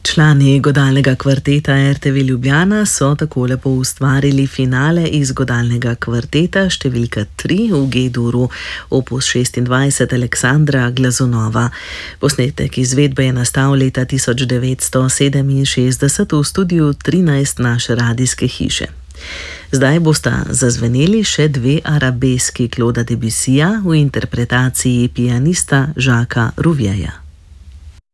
Člani godalnega kvarteta RTV Ljubljana so takole poustvarili finale iz godalnega kvarteta številka 3 v G-duru, opus 26 Aleksandra Glazunova. Posnetek izvedbe je nastal leta 1967 v studiu 13 naše radijske hiše. Zdaj bosta zazveneli še dve arabeski Clauda Debussija v interpretaciji pianista Jacquesa Rouviera.